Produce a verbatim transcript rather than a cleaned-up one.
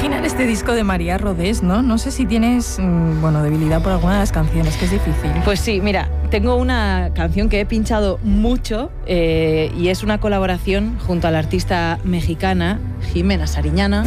imaginar este disco de María Rodés, ¿no? No sé si tienes, bueno, debilidad por alguna de las canciones, que es difícil. Pues sí, mira, tengo una canción que he pinchado mucho eh, y es una colaboración junto a la artista mexicana Jimena Sariñana.